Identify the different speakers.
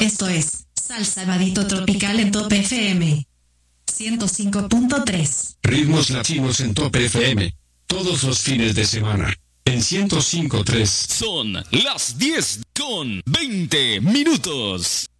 Speaker 1: Esto es Salsa Vadito Tropical en Top FM 105.3.
Speaker 2: Ritmos latinos en Top FM. Todos los fines de semana. En 105.3.
Speaker 3: Son las 10:20 minutos.